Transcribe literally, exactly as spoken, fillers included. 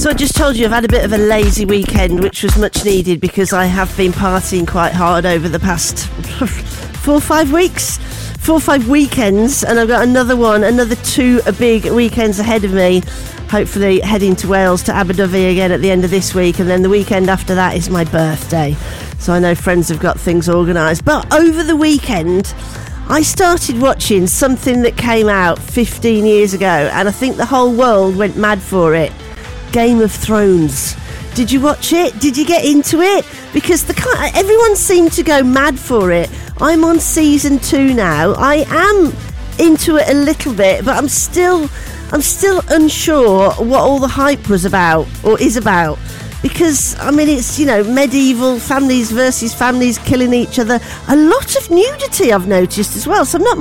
So I just told you I've had a bit of a lazy weekend, which was much needed because I have been partying quite hard over the past four or five weeks, four or five weekends, and I've got another one, another two big weekends ahead of me. Hopefully heading to Wales, to Abu Dhabi again at the end of this week, and then the weekend after that is my birthday. So I know friends have got things organised. But over the weekend, I started watching something that came out fifteen years ago, and I think the whole world went mad for it. Game of Thrones. Did you watch it? Did you get into it? Because the everyone seemed to go mad for it. I'm on season two now. I am into it a little bit, but I'm still I'm still unsure what all the hype was about or is about. Because, I mean, it's, you know, medieval families versus families killing each other. A lot of nudity I've noticed as well. So I'm not